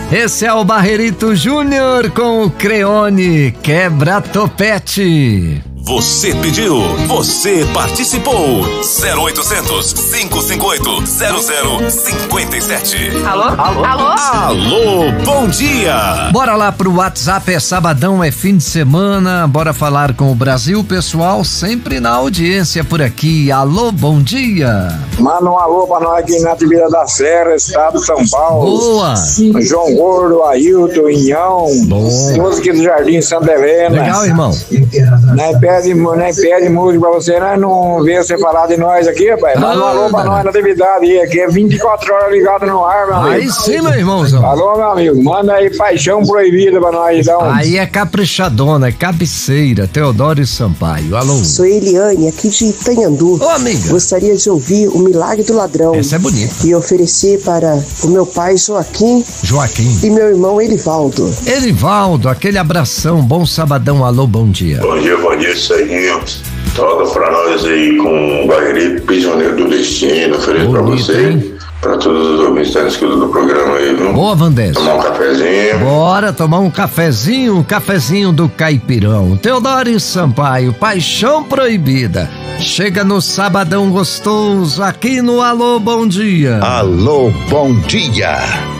Esse é o Barrerito Júnior com o Creone Quebra Topete. Você pediu, você participou. 0800 558 0057. Alô? Alô? Alô? Alô, bom dia. Bora lá pro WhatsApp, é sabadão, é fim de semana, bora falar com o Brasil, pessoal, sempre na audiência por aqui. Alô, bom dia. Manda um alô pra nós aqui na Tibira da Serra, estado de São Paulo. Boa. João Gordo, Ailton, Inhão, todos aqui do Jardim Santa Helena. Legal, irmão. Nem pede música pra você, nós não vê você falar de nós aqui, rapaz. Manda um alô pra nós na atividade aí, aqui é 24 horas ligado no ar, meu amigo. Aí sim, meu irmãozão. Alô, meu amigo, manda aí Paixão Proibida pra nós, então. Aí é caprichadona, é cabeceira, Teodoro Sampaio. Alô. Sou Eliane, aqui de Itanhandu. Ô, amiga. Gostaria de ouvir O Milagre do Ladrão. Essa é bonita. E oferecer para o meu pai Joaquim e meu irmão Elivaldo. Elivaldo, aquele abração, bom sabadão, alô, bom dia. Bom dia, Serginho. Toca pra nós aí com o Barrerito Prisioneiro do Destino. Ofereço pra você, pra todos os ouvintes que estão escutando do programa aí, viu? Boa, Vandés. Tomar um cafezinho. Bora tomar um cafezinho do Caipirão. Teodoro Sampaio, Paixão Proibida. Chega no sabadão gostoso aqui no Alô, bom dia. Alô, bom dia.